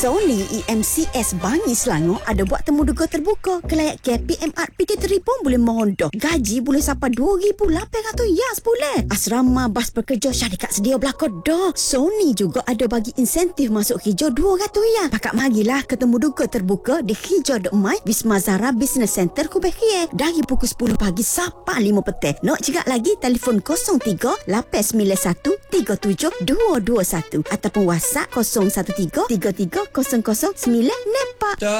Sony EMCS Bangi Selangor ada buat temuduga terbuka. Kelayak KPMR PT3 pun boleh mondok. Gaji boleh sampai RM2,800 boleh. Asrama bas pekerja syarikat sedia berlakon dah. Sony juga ada bagi insentif masuk hijau RM200. Pakak marilah ketemu duga terbuka di Hijau Dok Mai Wisma Zara Business Center Kubekie dari pukul 10 pagi sampai 5 petang. Nak cakap lagi telefon 03 891 37221 ataupun WhatsApp 013 33 009 Nepa.